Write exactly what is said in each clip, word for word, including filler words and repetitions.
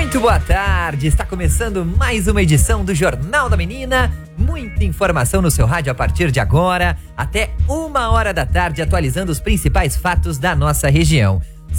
Muito boa tarde, está começando mais uma edição do Jornal da Menina. Muita informação no seu rádio a partir de agora, até uma hora da tarde, atualizando os principais fatos da nossa região.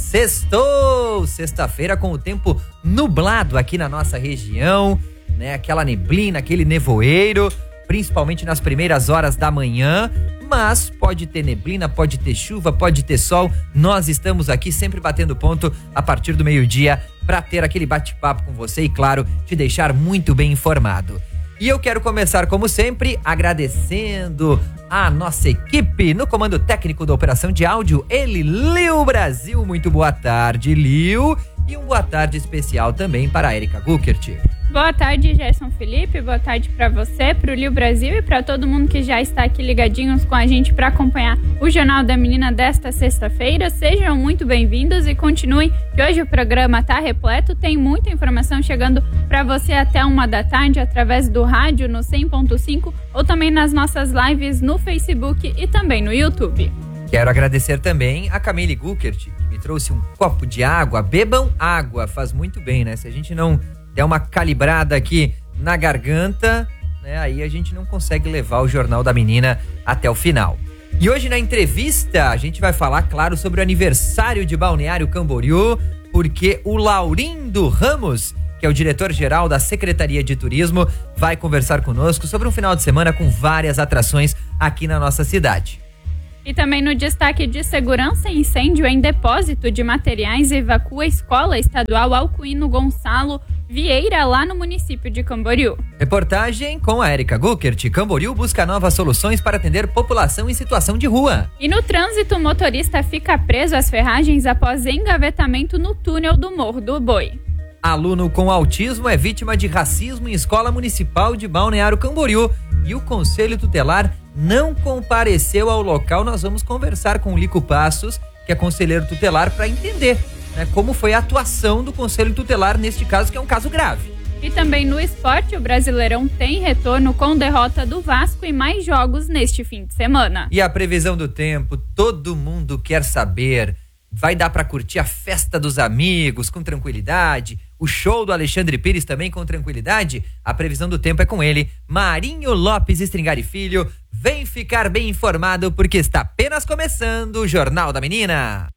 Sextou! Sexta-feira com o tempo nublado aqui na nossa região, né? Aquela neblina, aquele nevoeiro, principalmente nas primeiras horas da manhã. Mas pode ter neblina, pode ter chuva, pode ter sol. Nós estamos aqui sempre batendo ponto a partir do meio-dia para ter aquele bate-papo com você e, claro, te deixar muito bem informado. E eu quero começar, como sempre, agradecendo a nossa equipe no comando técnico da operação de áudio, ele, Liu Brasil. Muito boa tarde, Liu. E um boa tarde especial também para a Erika Guckert. Boa tarde, Gerson Felipe. Boa tarde para você, para o Liu Brasil e para todo mundo que já está aqui ligadinhos com a gente para acompanhar o Jornal da Menina desta sexta-feira. Sejam muito bem-vindos e continuem, que hoje o programa está repleto. Tem muita informação chegando para você até uma da tarde através do rádio no cem ponto cinco ou também nas nossas lives no Facebook e também no YouTube. Quero agradecer também a Camille Guckert, que me trouxe um copo de água. Bebam água, faz muito bem, né? Se a gente não der uma calibrada aqui na garganta, né, aí a gente não consegue levar o Jornal da Menina até o final. E hoje na entrevista a gente vai falar, claro, sobre o aniversário de Balneário Camboriú, porque o Laurindo Ramos, que é o diretor-geral da Secretaria de Turismo, vai conversar conosco sobre um final de semana com várias atrações aqui na nossa cidade. E também no destaque de segurança e incêndio em depósito de materiais evacua a Escola Estadual Alcuino Gonçalo Vieira, lá no município de Camboriú. Reportagem com a Erika Guckert. Camboriú busca novas soluções para atender população em situação de rua. E no trânsito, o motorista fica preso às ferragens após engavetamento no túnel do Morro do Boi. Aluno com autismo é vítima de racismo em escola municipal de Balneário Camboriú e o Conselho Tutelar não compareceu ao local. Nós vamos conversar com o Lico Passos, que é conselheiro tutelar, para entender, né, como foi a atuação do Conselho Tutelar neste caso, que é um caso grave. E também no esporte, o Brasileirão tem retorno com derrota do Vasco e mais jogos neste fim de semana. E a previsão do tempo, todo mundo quer saber. Vai dar para curtir a festa dos amigos com tranquilidade? O show do Alexandre Pires também com tranquilidade? A previsão do tempo é com ele, Marinho Lopes Stringari Filho. Vem ficar bem informado porque está apenas começando o Jornal da Menina.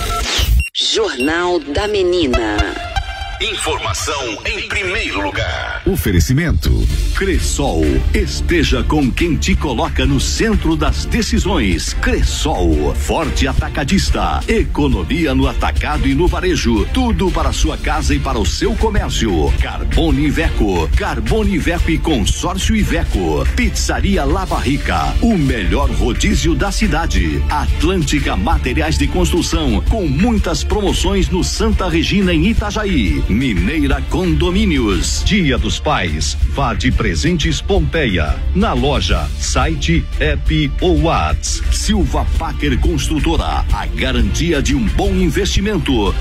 Jornal da Menina. Informação em primeiro lugar. Oferecimento Cressol. Esteja com quem te coloca no centro das decisões. Cressol, forte atacadista. Economia no atacado e no varejo. Tudo para sua casa e para o seu comércio. Carbone Iveco. Carbone Iveco e Consórcio Iveco. Pizzaria La Barrica. O melhor rodízio da cidade. Atlântica Materiais de Construção. Com muitas promoções no Santa Regina em Itajaí. Mineira Condomínios. Dia dos Pais. Vá de Presentes Pompeia. Na loja, site, app ou WhatsApp. Silva Packer Construtora. A garantia de um bom investimento.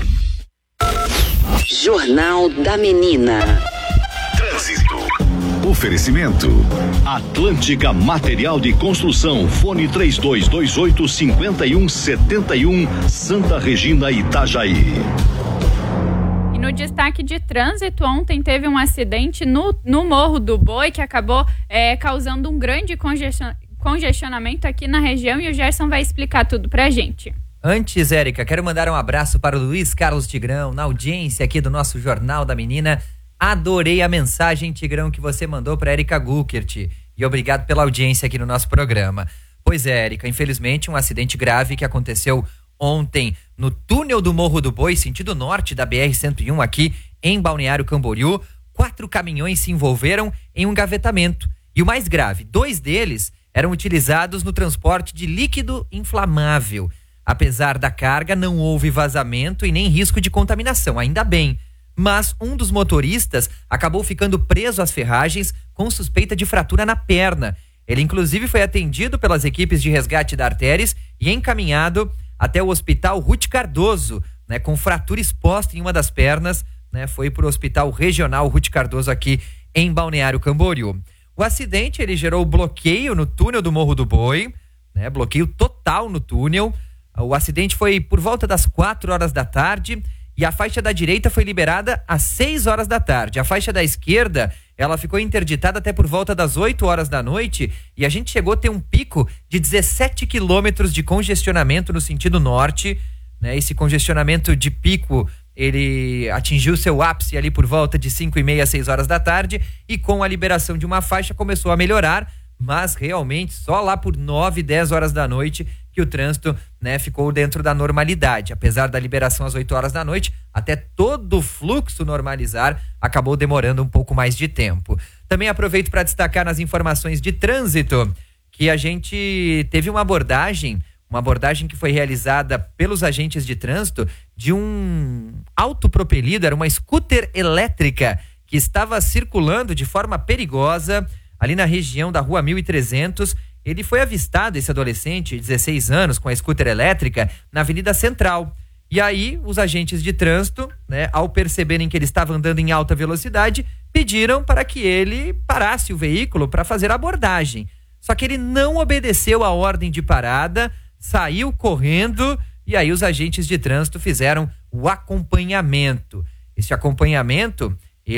Jornal da Menina. Trânsito. Oferecimento Atlântica Material de Construção. Fone três dois dois oito, cinco um sete um. Santa Regina, Itajaí. No destaque de trânsito, ontem teve um acidente no, no Morro do Boi que acabou é, causando um grande congestiona, congestionamento aqui na região e o Gerson vai explicar tudo pra gente. Antes, Érica, quero mandar um abraço para o Luiz Carlos Tigrão, na audiência aqui do nosso Jornal da Menina. Adorei a mensagem, Tigrão, que você mandou para Erika Guckert e obrigado pela audiência aqui no nosso programa. Pois é, Érica, infelizmente um acidente grave que aconteceu ontem no túnel do Morro do Boi, sentido norte da B R cento e um, aqui em Balneário Camboriú. Quatro caminhões se envolveram em um engavetamento. E o mais grave, dois deles eram utilizados no transporte de líquido inflamável. Apesar da carga, não houve vazamento e nem risco de contaminação, ainda bem. Mas um dos motoristas acabou ficando preso às ferragens com suspeita de fratura na perna. Ele inclusive foi atendido pelas equipes de resgate da Artéries e encaminhado até o Hospital Ruth Cardoso, né, com fratura exposta em uma das pernas, né, foi para o Hospital Regional Ruth Cardoso aqui em Balneário Camboriú. O acidente ele gerou bloqueio no túnel do Morro do Boi, né, bloqueio total no túnel. O acidente foi por volta das quatro horas da tarde e e a faixa da direita foi liberada às seis horas da tarde. A faixa da esquerda, ela ficou interditada até por volta das oito horas da noite e a gente chegou a ter um pico de dezessete quilômetros de congestionamento no sentido norte, né? Esse congestionamento de pico, ele atingiu seu ápice ali por volta de cinco e meia, seis horas da tarde, e com a liberação de uma faixa começou a melhorar, mas realmente só lá por nove, dez horas da noite que o trânsito, né, ficou dentro da normalidade. Apesar da liberação às oito horas da noite, até todo o fluxo normalizar acabou demorando um pouco mais de tempo. Também aproveito para destacar nas informações de trânsito que a gente teve uma abordagem, uma abordagem que foi realizada pelos agentes de trânsito de um autopropelido, era uma scooter elétrica que estava circulando de forma perigosa ali na região da rua mil e trezentos. Ele foi avistado, esse adolescente, dezesseis anos, com a scooter elétrica na Avenida Central. E aí, os agentes de trânsito, né, ao perceberem que ele estava andando em alta velocidade, pediram para que ele parasse o veículo para fazer a abordagem. Só que ele não obedeceu a ordem de parada, saiu correndo, e aí os agentes de trânsito fizeram o acompanhamento. Esse acompanhamento,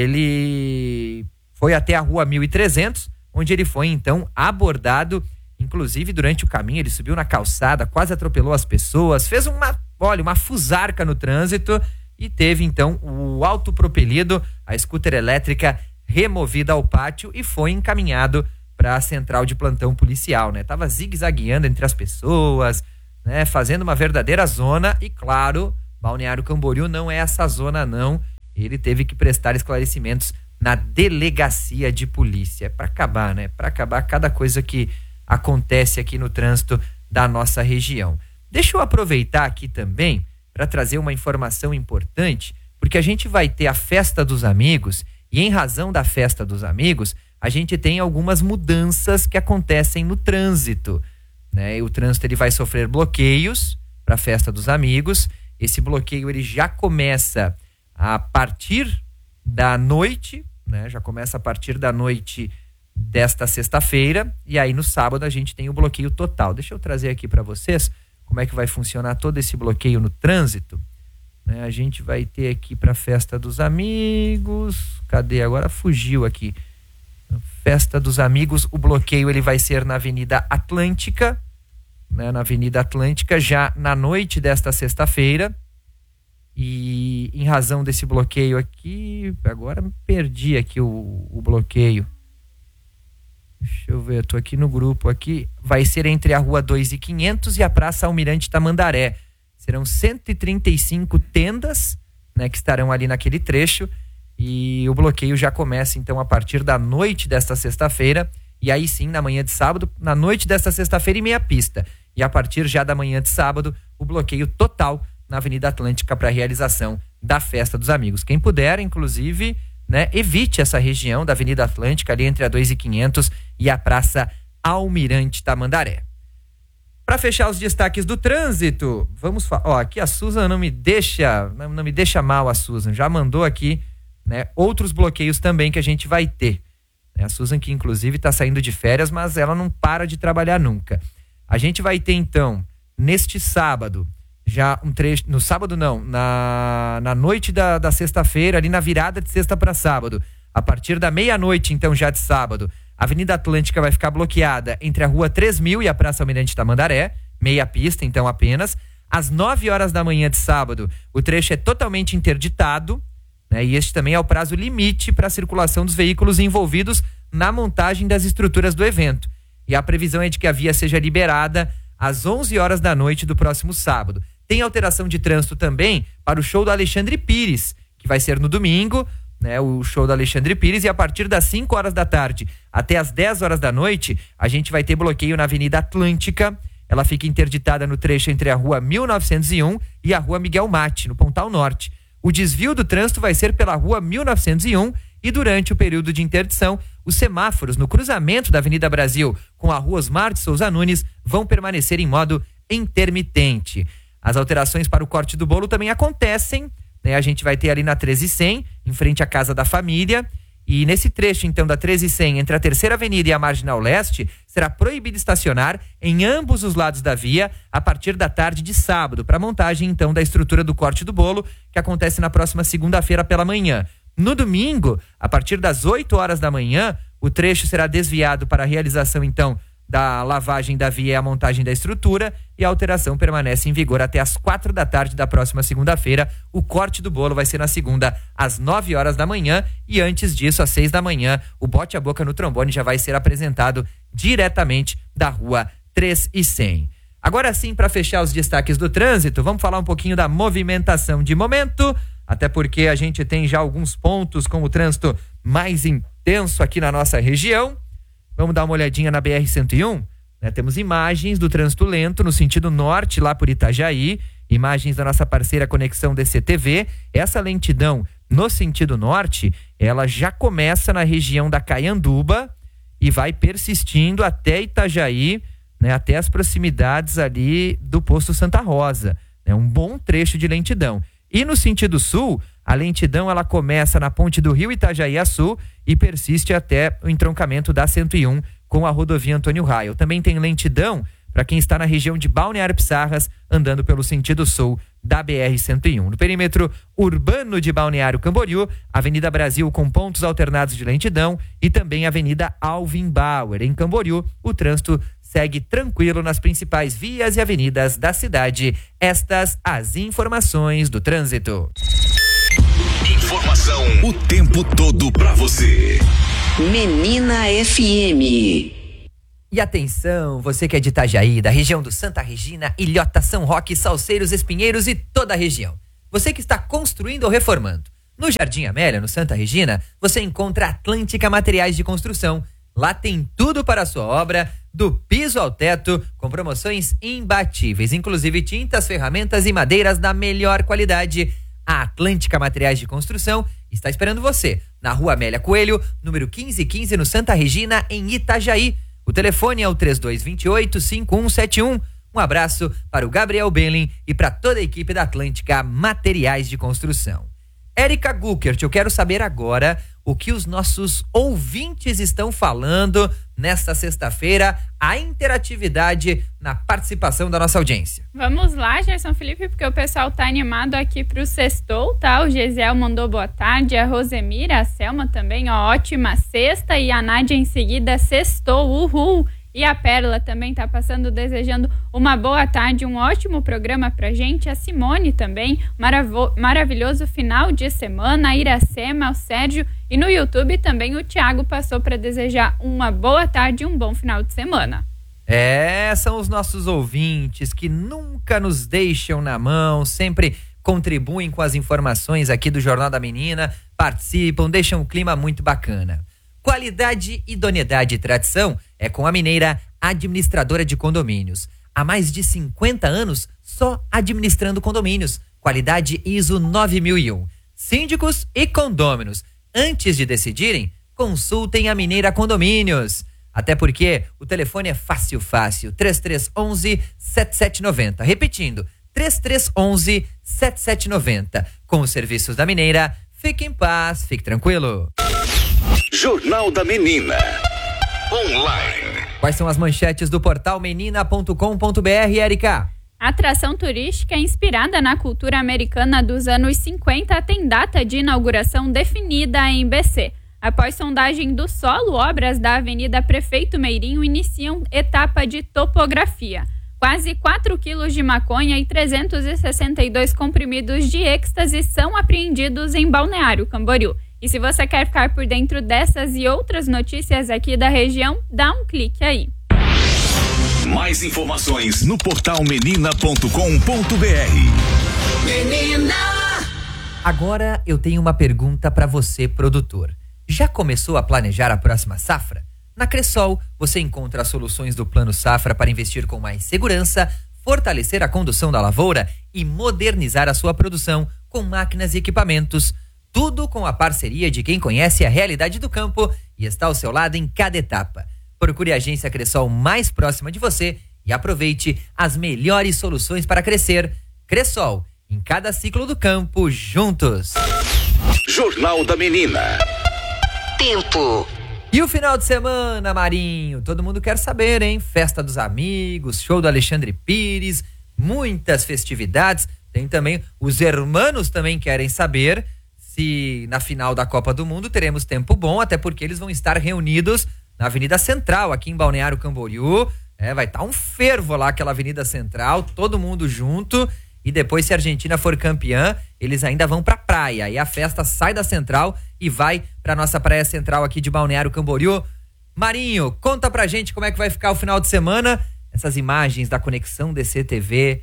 ele foi até a rua mil e trezentos, onde ele foi então abordado. Inclusive, durante o caminho, ele subiu na calçada, quase atropelou as pessoas, fez uma, olha, uma fusarca no trânsito e teve então o autopropelido, a scooter elétrica, removida ao pátio e foi encaminhado para a central de plantão policial, né? Tava zigue-zagueando entre as pessoas, né? Fazendo uma verdadeira zona e, claro, Balneário Camboriú não é essa zona, não. Ele teve que prestar esclarecimentos na delegacia de polícia. É para acabar, né? Para acabar cada coisa que acontece aqui no trânsito da nossa região. Deixa eu aproveitar aqui também para trazer uma informação importante, porque a gente vai ter a Festa dos Amigos e, em razão da Festa dos Amigos, a gente tem algumas mudanças que acontecem no trânsito, né? E o trânsito ele vai sofrer bloqueios para a Festa dos Amigos. Esse bloqueio ele já começa a partir da noite, né? Já começa a partir da noite desta sexta-feira, e aí no sábado a gente tem o bloqueio total. Deixa eu trazer aqui para vocês como é que vai funcionar todo esse bloqueio no trânsito, né? A gente vai ter aqui para a Festa dos Amigos, cadê? Agora fugiu aqui. Festa dos Amigos, o bloqueio ele vai ser na Avenida Atlântica, né? Na Avenida Atlântica, já na noite desta sexta-feira. E em razão desse bloqueio aqui, agora me perdi aqui o, o bloqueio. Deixa eu ver, eu tô aqui no grupo aqui. Vai ser entre a rua dois e quinhentos e a Praça Almirante Tamandaré. Serão cento e trinta e cinco tendas, né, que estarão ali naquele trecho. E o bloqueio já começa então a partir da noite desta sexta-feira. E aí sim, na manhã de sábado, na noite desta sexta-feira, em meia pista. E a partir já da manhã de sábado, o bloqueio total na Avenida Atlântica para a realização da Festa dos Amigos. Quem puder, inclusive, né, evite essa região da Avenida Atlântica, ali entre a dois e quinhentos e a Praça Almirante Tamandaré. Para fechar os destaques do trânsito, vamos falar. Ó, aqui a Susan não me deixa, não, não me deixa mal, a Susan. Já mandou aqui, né, outros bloqueios também que a gente vai ter. A Susan que inclusive está saindo de férias, mas ela não para de trabalhar nunca. A gente vai ter então, neste sábado, já um trecho, no sábado não, na, na noite da, da sexta-feira, ali na virada de sexta para sábado, a partir da meia-noite, então já de sábado, a Avenida Atlântica vai ficar bloqueada entre a rua três mil e a Praça Almirante Tamandaré, meia pista então apenas. Às nove horas da manhã de sábado, o trecho é totalmente interditado, né? E este também é o prazo limite para a circulação dos veículos envolvidos na montagem das estruturas do evento. E a previsão é de que a via seja liberada às onze horas da noite do próximo sábado. Tem alteração de trânsito também para o show do Alexandre Pires, que vai ser no domingo, né? O show do Alexandre Pires, e a partir das cinco horas da tarde até as dez horas da noite, a gente vai ter bloqueio na Avenida Atlântica. Ela fica interditada no trecho entre a rua mil novecentos e um e a rua Miguel Mate, no Pontal Norte. O desvio do trânsito vai ser pela rua mil novecentos e um e durante o período de interdição, os semáforos no cruzamento da Avenida Brasil com a rua Osmar de Souza Nunes vão permanecer em modo intermitente. As alterações para o corte do bolo também acontecem, né? A gente vai ter ali na treze cem, em frente à Casa da Família, E nesse trecho, então, da treze e cem, entre a Terceira Avenida e a Marginal Leste, será proibido estacionar em ambos os lados da via a partir da tarde de sábado, para a montagem, então, da estrutura do corte do bolo, que acontece na próxima segunda-feira pela manhã. No domingo, a partir das oito horas da manhã, o trecho será desviado para a realização, então, da lavagem da via e a montagem da estrutura, e a alteração permanece em vigor até as quatro da tarde da próxima segunda-feira. O corte do bolo vai ser na segunda às nove horas da manhã, e antes disso, às seis da manhã, o bote a boca no trombone já vai ser apresentado diretamente da rua três e cem. Agora sim, para fechar os destaques do trânsito, vamos falar um pouquinho da movimentação de momento, até porque a gente tem já alguns pontos com o trânsito mais intenso aqui na nossa região. Vamos dar uma olhadinha na B R cento e um, né? Temos imagens do trânsito lento no sentido norte, lá por Itajaí, imagens da nossa parceira Conexão D C T V. Essa lentidão no sentido norte, ela já começa na região da Caianduba e vai persistindo até Itajaí, né? Até as proximidades ali do posto Santa Rosa. É um bom trecho de lentidão. E no sentido sul, a lentidão ela começa na ponte do Rio Itajaí a sul e persiste até o entroncamento da cento e um com a rodovia Antônio Raio. Também tem lentidão para quem está na região de Balneário Pissarras, andando pelo sentido sul da B R cento e um. No perímetro urbano de Balneário Camboriú, Avenida Brasil com pontos alternados de lentidão e também Avenida Alvin Bauer. Em Camboriú, o trânsito segue tranquilo nas principais vias e avenidas da cidade. Estas as informações do trânsito. Informação o tempo todo pra você. Menina F M. E atenção, você que é de Itajaí, da região do Santa Regina, Ilhota, São Roque, Salceiros, Espinheiros e toda a região. Você que está construindo ou reformando. No Jardim Amélia, no Santa Regina, você encontra Atlântica Materiais de Construção. Lá tem tudo para a sua obra, do piso ao teto, com promoções imbatíveis, inclusive tintas, ferramentas e madeiras da melhor qualidade. A Atlântica Materiais de Construção está esperando você na Rua Amélia Coelho, número quinze quinze, no Santa Regina, em Itajaí. O telefone é o três dois dois oito, cinco um sete um. Um abraço para o Gabriel Benlin e para toda a equipe da Atlântica Materiais de Construção. Érica Guckert, eu quero saber agora o que os nossos ouvintes estão falando nesta sexta-feira, a interatividade na participação da nossa audiência. Vamos lá, Gerson Felipe, porque o pessoal tá animado aqui pro sextou, tá? O Gesiel mandou boa tarde, a Rosemira, a Selma também, ó, ótima sexta, e a Nádia em seguida, sextou, uhul! E a Pérola também tá passando, desejando uma boa tarde, um ótimo programa pra gente. A Simone também, maravo- maravilhoso final de semana. A Iracema, o Sérgio e no YouTube também o Thiago passou para desejar uma boa tarde e um bom final de semana. É, são os nossos ouvintes que nunca nos deixam na mão, sempre contribuem com as informações aqui do Jornal da Menina, participam, deixam um clima muito bacana. Qualidade, idoneidade e tradição é com a Mineira Administradora de Condomínios. Há mais de cinquenta anos só administrando condomínios. Qualidade I S O nove mil e um. Síndicos e condôminos. Antes de decidirem, consultem a Mineira Condomínios. Até porque o telefone é fácil, fácil. três três um um, sete sete nove zero. Repetindo, três três um um, sete sete nove zero. Com os serviços da Mineira, fique em paz, fique tranquilo. Jornal da Menina. Online. Quais são as manchetes do portal menina ponto com ponto br, Érica? A atração turística inspirada na cultura americana dos anos cinquenta tem data de inauguração definida em B C. Após sondagem do solo, obras da Avenida Prefeito Meirinho iniciam etapa de topografia. Quase quatro quilos de maconha e trezentos e sessenta e dois comprimidos de êxtase são apreendidos em Balneário Camboriú. E se você quer ficar por dentro dessas e outras notícias aqui da região, dá um clique aí. Mais informações no portal menina ponto com ponto br. Menina! Agora eu tenho uma pergunta para você, produtor. Já começou a planejar a próxima safra? Na Cressol, você encontra as soluções do Plano Safra para investir com mais segurança, fortalecer a condução da lavoura e modernizar a sua produção com máquinas e equipamentos. Tudo com a parceria de quem conhece a realidade do campo e está ao seu lado em cada etapa. Procure a agência Cressol mais próxima de você e aproveite as melhores soluções para crescer. Cressol, em cada ciclo do campo, juntos. Jornal da Menina. Tempo. E o final de semana, Marinho? Todo mundo quer saber, hein? Festa dos amigos, show do Alexandre Pires, muitas festividades. Tem também, os hermanos também querem saber se na final da Copa do Mundo teremos tempo bom, até porque eles vão estar reunidos na Avenida Central, aqui em Balneário Camboriú. É, vai estar um fervo lá, aquela Avenida Central, todo mundo junto. E depois, se a Argentina for campeã, eles ainda vão pra praia. E a festa sai da Central e vai pra nossa praia central aqui de Balneário Camboriú. Marinho, conta pra gente como é que vai ficar o final de semana. Essas imagens da Conexão D C T V,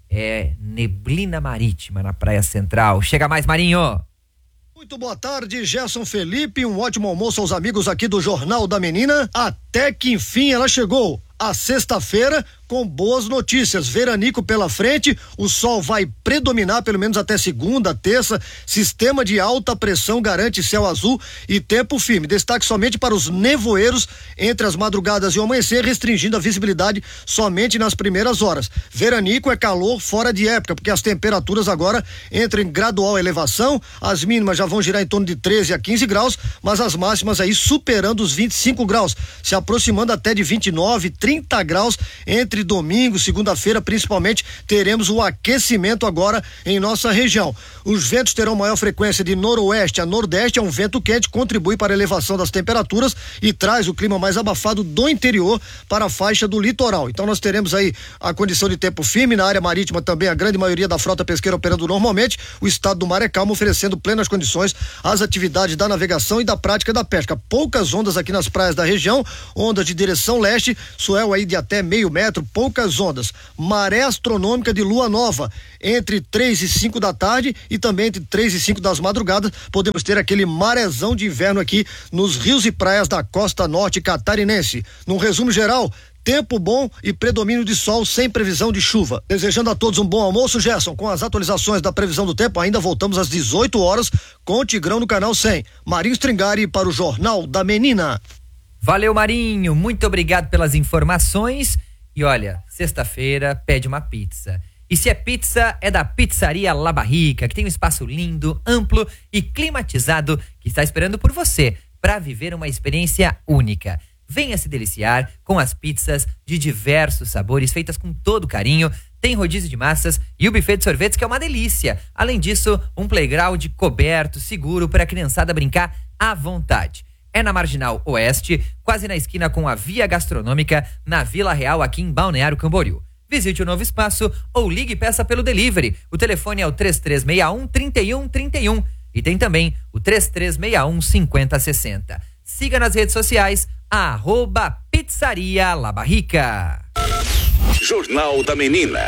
é neblina marítima na praia central. Chega mais, Marinho! Muito boa tarde, Gerson Felipe, um ótimo almoço aos amigos aqui do Jornal da Menina. Até que enfim ela chegou. A sexta-feira com boas notícias, veranico pela frente, o sol vai predominar pelo menos até segunda, terça, sistema de alta pressão garante céu azul e tempo firme, destaque somente para os nevoeiros entre as madrugadas e o amanhecer, restringindo a visibilidade somente nas primeiras horas. Veranico é calor fora de época, porque as temperaturas agora entram em gradual elevação, as mínimas já vão girar em torno de treze a quinze graus, mas as máximas aí superando os vinte e cinco graus, se aproximando até de vinte e nove, trinta graus entre domingo, segunda-feira, principalmente, teremos o aquecimento agora em nossa região. Os ventos terão maior frequência de noroeste a nordeste, é um vento quente, contribui para a elevação das temperaturas e traz o clima mais abafado do interior para a faixa do litoral. Então nós teremos aí a condição de tempo firme na área marítima também, a grande maioria da frota pesqueira operando normalmente, o estado do mar é calmo, oferecendo plenas condições às atividades da navegação e da prática da pesca. Poucas ondas aqui nas praias da região, ondas de direção leste, swell aí de até meio metro, poucas ondas. Maré astronômica de lua nova entre três e cinco da tarde e também entre três e cinco das madrugadas, podemos ter aquele marezão de inverno aqui nos rios e praias da costa norte catarinense. Num resumo geral, tempo bom e predomínio de sol sem previsão de chuva. Desejando a todos um bom almoço, Gerson. Com as atualizações da previsão do tempo, ainda voltamos às dezoito horas com o Tigrão no canal cem. Marinho Stringari para o Jornal da Menina. Valeu, Marinho, muito obrigado pelas informações. E olha, sexta-feira pede uma pizza. E se é pizza, é da Pizzaria La Barrica, que tem um espaço lindo, amplo e climatizado que está esperando por você para viver uma experiência única. Venha se deliciar com as pizzas de diversos sabores, feitas com todo carinho. Tem rodízio de massas e o buffet de sorvetes, que é uma delícia. Além disso, um playground coberto, seguro para a criançada brincar à vontade. É na Marginal Oeste, quase na esquina com a Via Gastronômica, na Vila Real, aqui em Balneário Camboriú. Visite o novo espaço ou ligue e peça pelo delivery. O telefone é o três três seis um, três um três um e tem também o três três seis um, cinco zero seis zero. Siga nas redes sociais, arroba Pizzaria La Barrica. Jornal da Menina.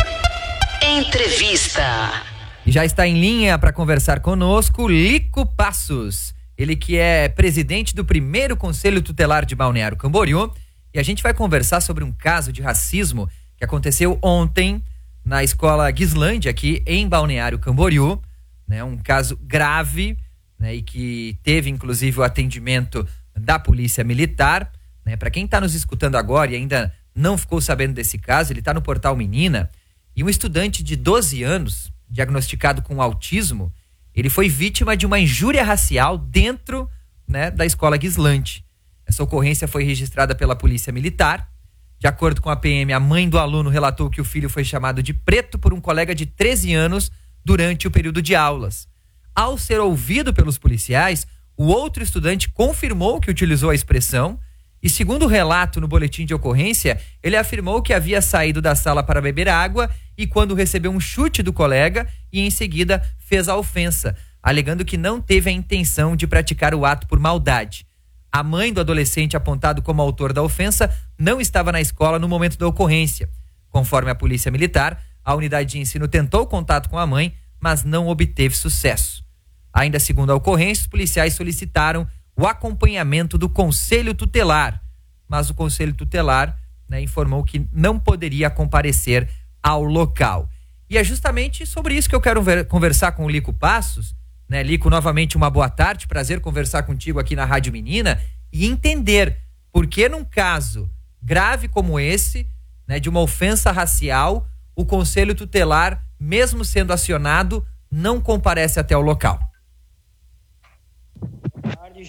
Entrevista. E já está em linha para conversar conosco Lico Passos. Ele que é presidente do primeiro Conselho Tutelar de Balneário Camboriú. E a gente vai conversar sobre um caso de racismo que aconteceu ontem na escola Guislândia, aqui em Balneário Camboriú, né? Um caso grave, né? E que teve inclusive o atendimento da Polícia Militar, né? Para quem está nos escutando agora e ainda não ficou sabendo desse caso, ele está no portal Menina, e um estudante de doze anos, diagnosticado com autismo, ele foi vítima de uma injúria racial dentro, né, da escola Guislândia. Essa ocorrência foi registrada pela Polícia Militar. De acordo com a P M, a mãe do aluno relatou que o filho foi chamado de preto por um colega de treze anos durante o período de aulas. Ao ser ouvido pelos policiais, o outro estudante confirmou que utilizou a expressão e, segundo o relato no boletim de ocorrência, ele afirmou que havia saído da sala para beber água e quando recebeu um chute do colega e em seguida fez a ofensa, alegando que não teve a intenção de praticar o ato por maldade. A mãe do adolescente apontado como autor da ofensa não estava na escola no momento da ocorrência. Conforme a Polícia Militar, a unidade de ensino tentou contato com a mãe, mas não obteve sucesso. Ainda segundo a ocorrência, os policiais solicitaram o acompanhamento do Conselho Tutelar, mas o Conselho Tutelar, né, informou que não poderia comparecer ao local. E é justamente sobre isso que eu quero ver, conversar com o Lico Passos. Né, Lico, novamente uma boa tarde, prazer conversar contigo aqui na Rádio Menina e entender por que num caso grave como esse, né, de uma ofensa racial, o Conselho Tutelar, mesmo sendo acionado, não comparece até o local. Boa tarde,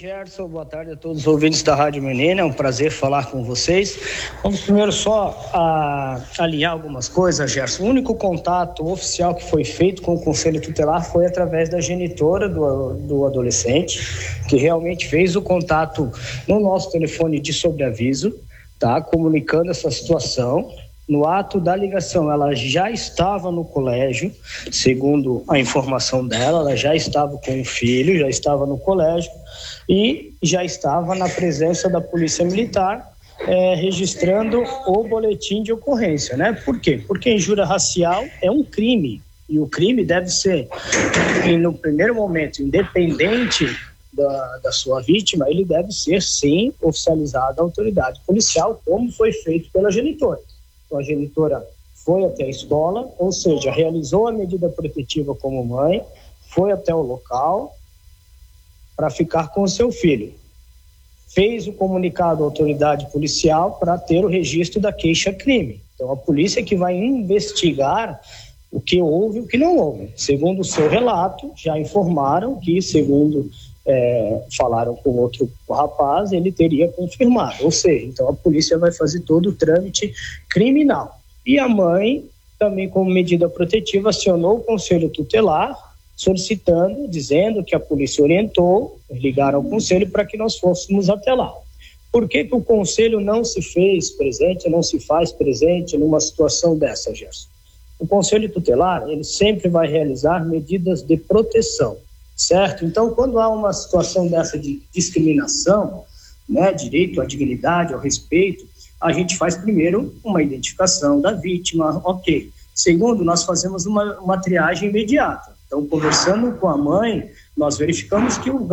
Gerson, boa tarde a todos os ouvintes da Rádio Menina, é um prazer falar com vocês. Vamos primeiro só a, alinhar algumas coisas, Gerson. O único contato oficial que foi feito com o Conselho Tutelar foi através da genitora do, do adolescente, que realmente fez o contato no nosso telefone de sobreaviso, tá? Comunicando essa situação. No ato da ligação, ela já estava no colégio, segundo a informação dela, ela já estava com o filho, já estava no colégio e já estava na presença da Polícia Militar, é, registrando o boletim de ocorrência, né? Por quê? Porque injúria racial é um crime e o crime deve ser, no primeiro momento, independente da, da sua vítima, ele deve ser, sim, oficializado à autoridade policial, como foi feito pela genitora. A genitora foi até a escola, ou seja, realizou a medida protetiva como mãe, foi até o local para ficar com o seu filho. Fez o comunicado à autoridade policial para ter o registro da queixa-crime. Então, a polícia que vai investigar o que houve e o que não houve. Segundo o seu relato, já informaram que, segundo é, falaram com outro rapaz, ele teria confirmado. Ou seja, então a polícia vai fazer todo o trâmite criminal. E a mãe, também como medida protetiva, acionou o Conselho Tutelar, solicitando, dizendo que a polícia orientou, ligaram ao Conselho para que nós fôssemos até lá. Por que que o Conselho não se fez presente, não se faz presente numa situação dessa, Gerson? O Conselho Tutelar, ele sempre vai realizar medidas de proteção, certo? Então, quando há uma situação dessa de discriminação, né, direito à dignidade, ao respeito, a gente faz primeiro uma identificação da vítima, ok. Segundo, nós fazemos uma, uma triagem imediata. Então, conversando com a mãe, nós verificamos que o